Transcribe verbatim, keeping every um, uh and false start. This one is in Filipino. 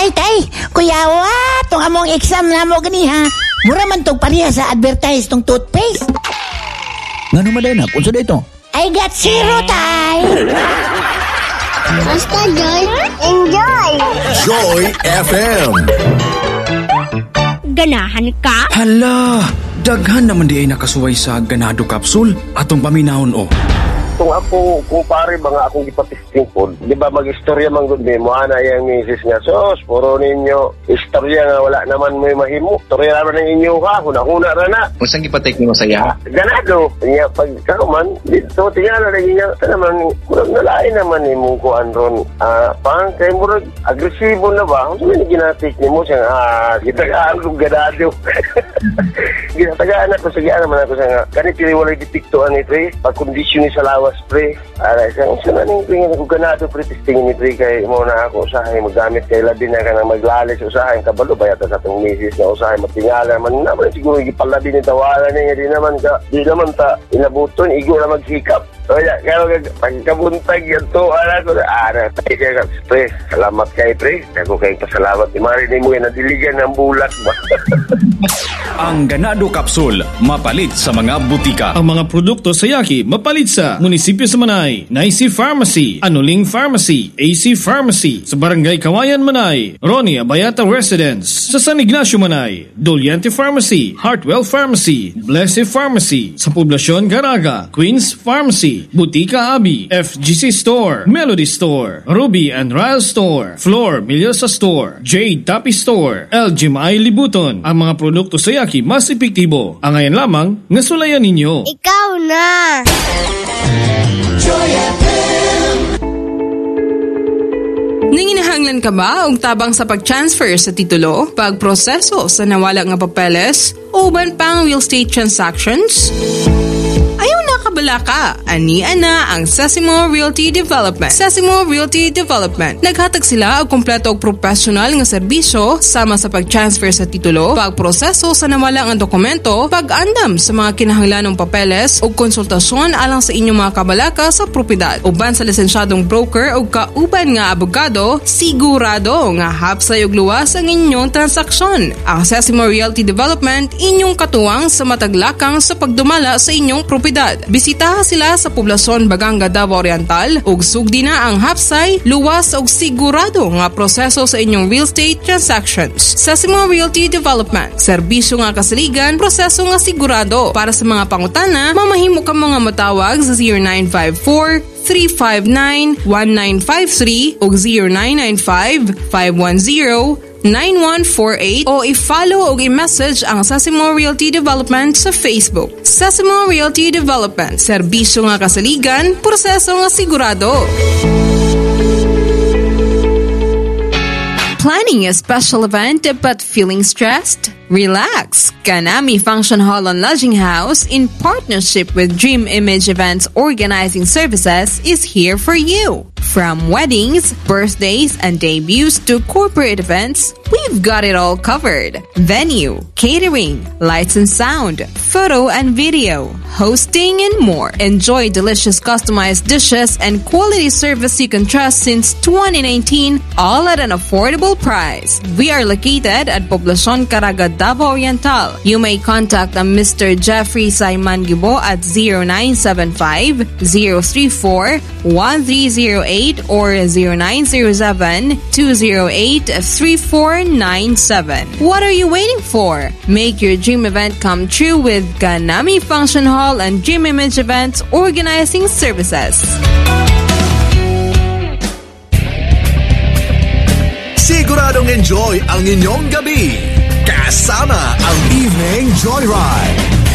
Tay, tay, kuyawa, itong among exam na mo gani ha. Mura man itong pariha sa advertise tong toothpaste. Nga naman din, kung saan ito? I got zero, tay. Basta Joy, enjoy! Joy F M. Ganahan ka? Hala, daghan naman di ay nakasuway sa ganado capsule atong paminahon o. Kung ako, kung pare ba nga akong ipatisting po, di ba mag-istorya man gud mo, ana yung misis nga, sos, puro ninyo, istorya nga wala naman may mahimo. Istorya naman ng inyo ha, huna-huna na na. Kung saan ipatik mo saya? Ganado. Nga, pagkakuman, dito, tingala na niya, ito naman, murag nalain naman ni mong kuan ron. Ah, pang, kay murag, agresibo na ba? Kung saan ginatik ni mo siya, ah, gitagaan kong ganado. Ginatagaan ako, sagaan naman ako siya nga, kanit tiniwalay dipiktuan ni Pre, pag-kondisyon ni sa lawas, Pre. Aray, saan saan na ning ko ganado, Pre, testingin ni Pre, kay mo na ako usahay, magamit kay labi na ka na maglalis usahay, kabalo ba yata sa itong misis na usahay, matingala naman naman, siguro ipalabi ni tawaran niya, di naman ka, di naman ta, inabuton, igo na magsikap. So, ya, kaya pagkabuntag yan to, ala ko na, ah, natay kaya ka, Pre, salamat kay Pre, ako kayong pasalamat, imarinig mo yan, nadiligan ng bulat ba? Ang ganado capsule, mapalit sa mga butika. Ang mga produkto sa Yaki, mapalit sa Munisipyo sa Manay, Naisi Pharmacy, Anuling Pharmacy, A C Pharmacy, sa Barangay Kawayan, Manay, Ronnie Abayata Residence, sa San Ignacio, Manay, Doliente Pharmacy, Hartwell Pharmacy, Blessed Pharmacy, sa Poblacion, Garaga, Queens Pharmacy, Butika Abi, F G C Store, Melody Store, Ruby and Ryle Store, Floor Milyosa Store, Jade Tapi Store, L G M I Libuton. Ang mga produkto sa Yaki mas epektibo. Ang ngayon lamang, nasulayan ninyo. Ikaw na! Nanginahanglan ka ba og tabang sa pag-transfer sa titulo, pagproseso sa nawala nga papeles, o uban pang real estate transactions? Ayaw na kabala ka. Ania na ang Sesimo Realty Development. Sesimo Realty Development. Naghatag sila og kompleto og professional nga serbisyo sama sa pag-transfer sa titulo, pagproseso sa nawala nga dokumento, pag-andam sa mga kinahanglanong papeles ug konsultasyon alang sa inyong mga kabalaka sa propiedad. Uban sa lisensyadong broker ug kauban nga abogado, sigurado nga hapsay ug luwas ang inyong transaksyon. Ang Sesimo Realty Development inyong katuwang sa mataglakang sa pagdumala sa inyong propiedad. Bisitaha sila sa Poblacion Baganga, Davao Oriental ug sugdi na ang hapsay, luwas ug sigurado nga proseso sa inyong real estate transactions. Sesimo Realty Development. Serbisyo nga kasaligan, proseso nga sigurado. Para sa mga pangutana, mamahimo ka mga matawag sa zero nine five four, three five nine, one nine five three ug zero nine nine five, five one zero, nine one four eight o i-follow o i-message ang Sesimo Realty Development sa Facebook. Sesimo Realty Development. Serbisyo nga kasaligan, proseso nga sigurado. Planning a special event but feeling stressed? Relax! Kanami Function Hall and Lodging House, in partnership with Dream Image Events Organizing Services, is here for you. From weddings, birthdays, and debuts to corporate events, we've got it all covered. Venue, catering, lights and sound, photo and video, hosting, and more. Enjoy delicious customized dishes and quality service you can trust since twenty nineteen, all at an affordable price. We are located at Poblacion Caraga, Davao Oriental. You may contact a Mister Jeffrey Saiman Gibo at zero nine seven five, zero three four, one three zero eight or zero nine zero seven, two zero eight, three four nine seven. What are you waiting for? Make your dream event come true with Ganami Function Hall and Dream Image Events Organizing Services. Siguradong enjoy ang inyong gabi kasama ang Evening Joyride.